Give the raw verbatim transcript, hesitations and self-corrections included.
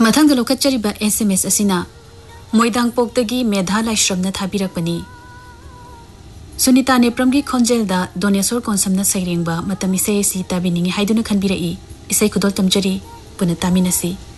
मथंग लोकचरीबा SMS असिना मोइदांग पोक्तगी मेधा लाइश्रमना थाबिरकपनी सुनीता नेप्रमगी खोंजेलदा दोनेश्वर कोनसमना सैरेंगबा मतम इसे सी ताबिनिंगी हाइदुना खनबिरई इसे खुदोल तमजरी पुना तामिनसी।